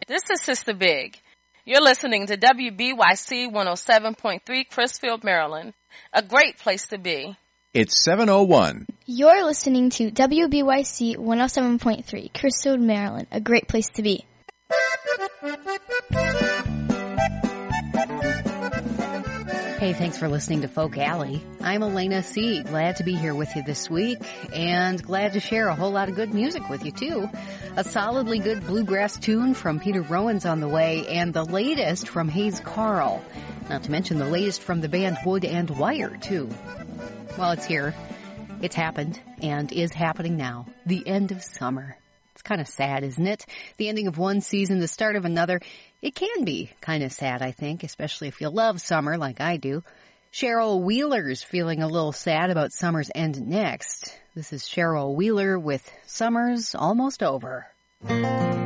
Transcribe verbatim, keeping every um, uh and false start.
This is Sister Big. You're listening to W B Y C one oh seven point three Crisfield, Maryland. A great place to be. It's seven oh one. You're listening to W B Y C one oh seven point three Crisfield, Maryland. A great place to be. Hey, thanks for listening to Folk Alley. I'm Elena C. Glad to be here with you this week, and glad to share a whole lot of good music with you, too. A solidly good bluegrass tune from Peter Rowan's on the way, and the latest from Hayes Carl. Not to mention the latest from the band Wood and Wire, too. Well, it's here. It's happened, and is happening now. The end of summer. It's kind of sad, isn't it? The ending of one season, the start of another. It can be kind of sad, I think, especially if you love summer like I do. Cheryl Wheeler's feeling a little sad about summer's end next. This is Cheryl Wheeler with Summer's Almost Over.